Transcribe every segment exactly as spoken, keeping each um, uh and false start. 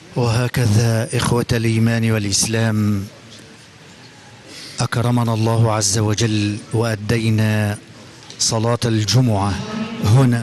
وهكذا إخوة الإيمان والإسلام أكرمنا الله عز وجل وأدينا صلاة الجمعة هنا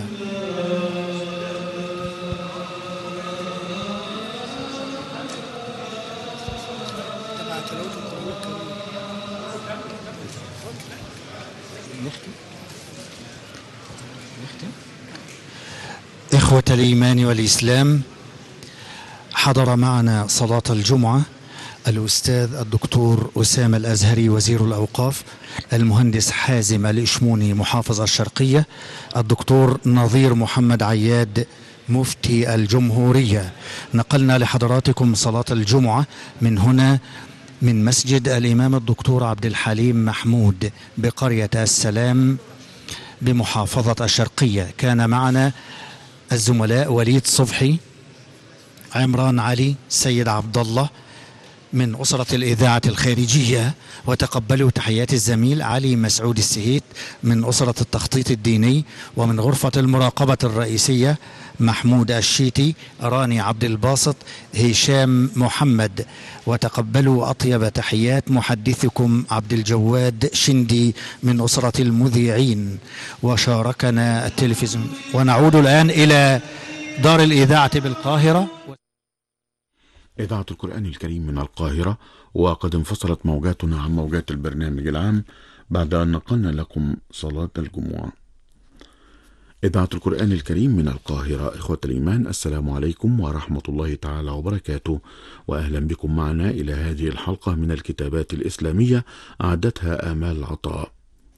إخوة الإيمان والإسلام، حضر معنا صلاة الجمعة الأستاذ الدكتور أسامة الأزهري وزير الأوقاف، المهندس حازم الإشموني محافظ الشرقية، الدكتور نظير محمد عياد مفتي الجمهورية. نقلنا لحضراتكم صلاة الجمعة من هنا من مسجد الإمام الدكتور عبد الحليم محمود بقرية السلام بمحافظة الشرقية. كان معنا الزملاء وليد صبحي، عمران علي، سيد عبد الله من أسرة الإذاعة الخارجية، وتقبلوا تحيات الزميل علي مسعود السهيت من أسرة التخطيط الديني، ومن غرفة المراقبة الرئيسية محمود الشيتي، راني عبد الباسط، هشام محمد. وتقبلوا أطيب تحيات محدثكم عبد الجواد شندي من أسرة المذيعين. وشاركنا التلفزيون. ونعود الآن إلى دار الإذاعة بالقاهرة. إذاعة القرآن الكريم من القاهرة، وقد انفصلت موجاتنا عن موجات البرنامج العام بعد أن نقلنا لكم صلاة الجمعة. إذاعة القرآن الكريم من القاهرة. إخوة الإيمان، السلام عليكم ورحمة الله تعالى وبركاته، وأهلا بكم معنا إلى هذه الحلقة من الكتابات الإسلامية أعدتها آمال عطاء.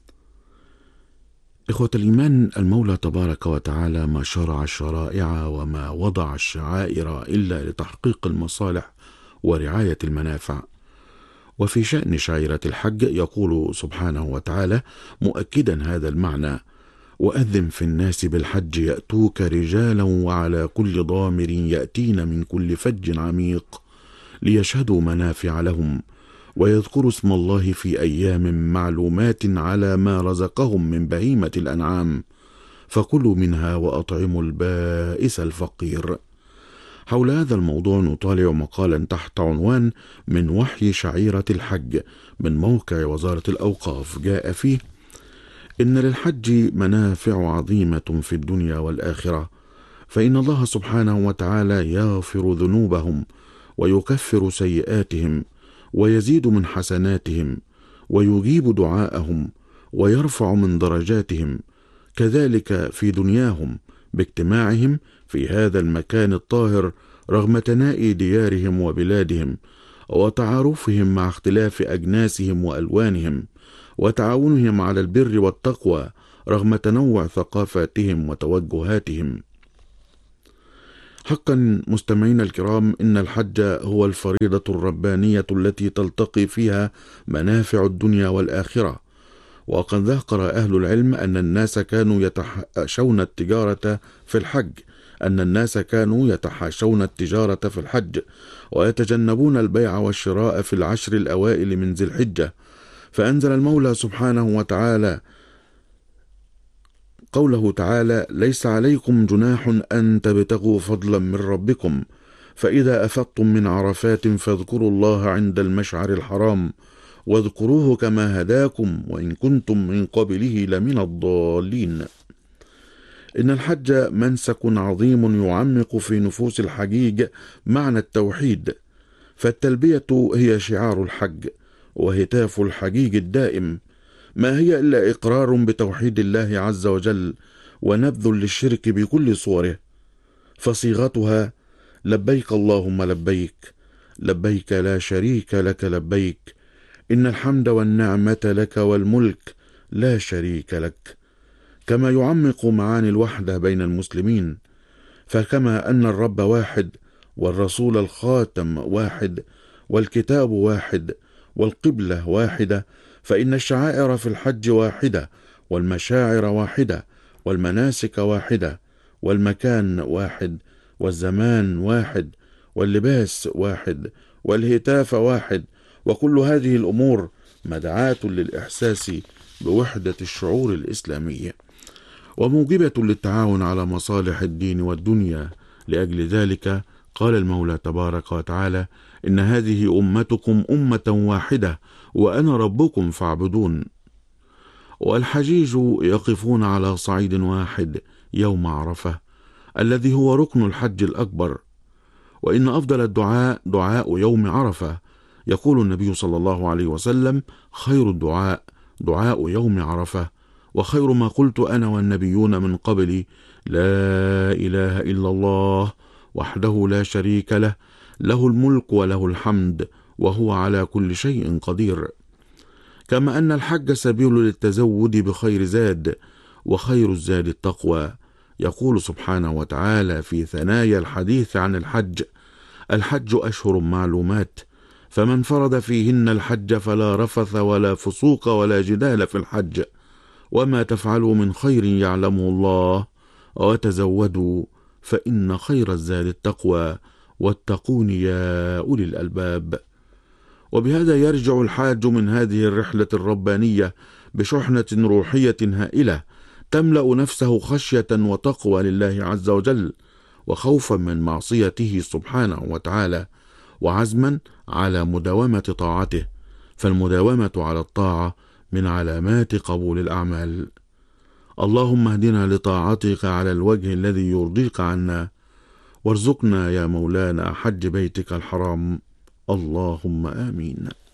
إخوة الإيمان، المولى تبارك وتعالى ما شرع الشرائع وما وضع الشعائر إلا لتحقيق المصالح ورعاية المنافع. وفي شأن شعيرة الحج يقول سبحانه وتعالى مؤكدا هذا المعنى: وأذن في الناس بالحج يأتوك رجالا وعلى كل ضامر يأتين من كل فج عميق ليشهدوا منافع لهم ويذكروا اسم الله في أيام معلومات على ما رزقهم من بهيمة الأنعام فكلوا منها وأطعموا البائس الفقير. حول هذا الموضوع نطالع مقالا تحت عنوان من وحي شعيرة الحج من موقع وزارة الأوقاف. جاء فيه: إن للحج منافع عظيمة في الدنيا والآخرة، فإن الله سبحانه وتعالى يغفر ذنوبهم ويكفر سيئاتهم ويزيد من حسناتهم ويجيب دعاءهم ويرفع من درجاتهم، كذلك في دنياهم باجتماعهم في هذا المكان الطاهر رغم تنائي ديارهم وبلادهم وتعارفهم مع اختلاف أجناسهم وألوانهم وتعاونهم على البر والتقوى رغم تنوع ثقافاتهم وتوجهاتهم. حقا مستمعين الكرام، إن الحج هو الفريضة الربانية التي تلتقي فيها منافع الدنيا والآخرة. وقد ذكر أهل العلم أن الناس كانوا يتحاشون التجارة في الحج أن الناس كانوا يتحاشون التجارة في الحج ويتجنبون البيع والشراء في العشر الأوائل من ذي الحجة، فأنزل المولى سبحانه وتعالى قوله تعالى: ليس عليكم جناح أن تبتغوا فضلا من ربكم فإذا أفضتم من عرفات فاذكروا الله عند المشعر الحرام واذكروه كما هداكم وإن كنتم من قبله لمن الضالين. إن الحج منسك عظيم يعمق في نفوس الحجيج معنى التوحيد، فالتلبية هي شعار الحج وهتاف الحجيج الدائم، ما هي إلا إقرار بتوحيد الله عز وجل ونبذ للشرك بكل صوره، فصيغتها: لبيك اللهم لبيك، لبيك لا شريك لك لبيك، إن الحمد والنعمة لك والملك لا شريك لك. كما يعمق معاني الوحدة بين المسلمين، فكما أن الرب واحد والرسول الخاتم واحد والكتاب واحد والقبلة واحدة، فإن الشعائر في الحج واحدة والمشاعر واحدة والمناسك واحدة والمكان واحد والزمان واحد واللباس واحد والهتاف واحد، وكل هذه الأمور مدعاة للإحساس بوحدة الشعور الإسلامية وموجبة للتعاون على مصالح الدين والدنيا. لأجل ذلك قال المولى تبارك وتعالى: إن هذه أمتكم أمة واحدة وأنا ربكم فاعبدون. والحجيج يقفون على صعيد واحد يوم عرفة الذي هو ركن الحج الأكبر. وإن أفضل الدعاء دعاء يوم عرفة. يقول النبي صلى الله عليه وسلم: خير الدعاء دعاء يوم عرفة، وخير ما قلت أنا والنبيون من قبلي: لا إله إلا الله وحده لا شريك له، له الملك وله الحمد وهو على كل شيء قدير. كما أن الحج سبيل للتزود بخير زاد، وخير الزاد التقوى. يقول سبحانه وتعالى في ثنايا الحديث عن الحج: الحج أشهر معلومات، فمن فرض فيهن الحج فلا رفث ولا فسوق ولا جدال في الحج، وما تفعلوا من خير يعلمه الله، وتزودوا فإن خير الزاد التقوى، واتقون يا أولي الألباب. وبهذا يرجع الحاج من هذه الرحلة الربانية بشحنة روحية هائلة تملأ نفسه خشية وتقوى لله عز وجل، وخوفا من معصيته سبحانه وتعالى، وعزما على مداومة طاعته، فالمداومة على الطاعة من علامات قبول الأعمال. اللهم اهدنا لطاعتك على الوجه الذي يرضيك عنا، وارزقنا يا مولانا حج بيتك الحرام، اللهم آمين.